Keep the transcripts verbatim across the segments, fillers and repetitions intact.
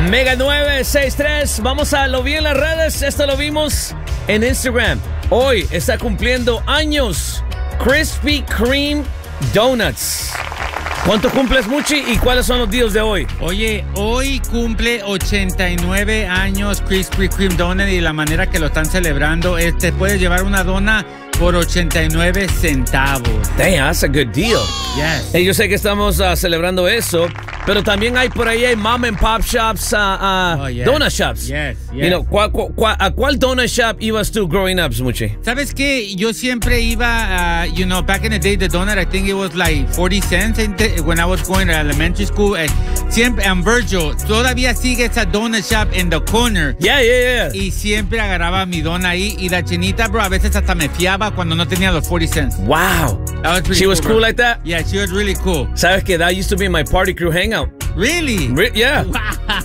Mega nueve seis tres. Vamos a lo vi en las redes. Esto lo vimos en Instagram. Hoy está cumpliendo años Krispy Kreme Donuts. ¿Cuánto cumples, Muchi? ¿Y cuáles son los días de hoy? Oye, hoy cumple ochenta y nueve años Krispy Kreme Donut y la manera que lo están celebrando es te puedes llevar una dona por ochenta y nueve centavos. Damn, that's a good deal. Yes. Hey, yo sé que estamos uh, celebrando eso, pero también hay por ahí hay mom and pop shops, uh, uh, Oh, yes. donut shops. Yes, yes. You know, ¿cuál, cuál, ¿a cuál donut shop ibas tú growing up, Muchi? ¿Sabes qué? Yo siempre iba, uh, you know, back in the day, the donut, I think it was like forty cents when I was going to elementary school. Uh, siempre, and Virgil, todavía sigue esa donut shop in the corner. Yeah, yeah, yeah. Y siempre agarraba mi dona ahí. Y la chinita, bro, a veces hasta me fiaba cuando no tenía los forty cents. Wow. That was pretty She was cool, cool bro. like that? Yeah, she was really cool. ¿Sabes que that used to be my party crew hangout? Really? Re- yeah. Wow.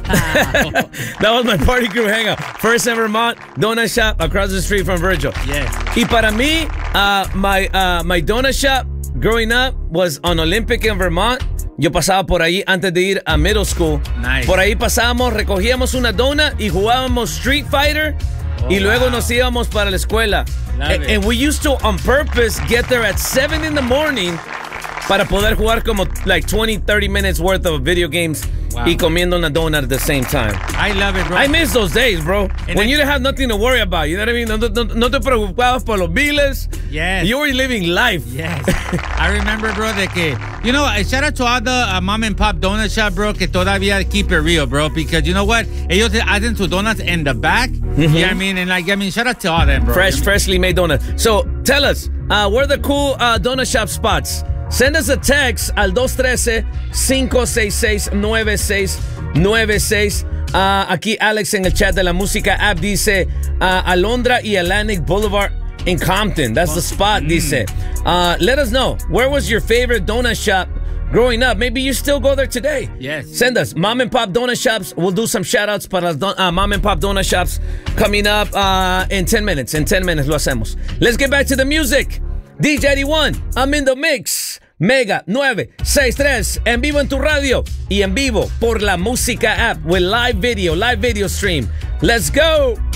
That was my party crew hangout. First in Vermont, donut shop across the street from Virgil. Yes. Y para mí, uh, my, uh, my donut shop growing up was on Olympic in Vermont. Yo pasaba por ahí antes de ir a middle school. Nice. Por ahí pasábamos, recogíamos una donut y jugábamos Street Fighter. Oh, y luego wow. nos íbamos para la escuela. Love And, it. and we used to, on purpose, get there at seven in the morning para poder jugar como like twenty, thirty minutes worth of video games. Wow. Y comiendo una donut at the same time. I love it, bro. I miss those days, bro. And When I- you didn't have nothing to worry about. You know what I mean? No, no, no te preocupabas por los biles. Yes. You were living life. Yes. I remember, bro, de que, you know, shout out to all the uh, mom and pop donut shop, bro, que todavía keep it real, bro, because you know what? Ellos hacen sus donuts in the back. Mm-hmm. You know what I mean? And like, I mean, shout out to all them, bro. Fresh, You know? freshly made donut. So tell us, uh, where are the cool uh, donut shop spots? Send us a text al dos uno tres, cinco seis seis, nueve seis nueve seis. Uh, aquí Alex en el chat de la música app dice uh, Alondra y Atlantic Boulevard in Compton. That's the spot, dice. Uh, let us know, where was your favorite donut shop growing up? Maybe you still go there today. Yes. Send us mom and pop donut shops. We'll do some shout outs para las don- uh, mom and pop donut shops coming up uh, in ten minutes. In ten minutes lo hacemos. Let's get back to the music. D J eighty-one, I'm in the mix. Mega nueve seis tres, en vivo en tu radio y en vivo por la música app with live video, live video stream. Let's go.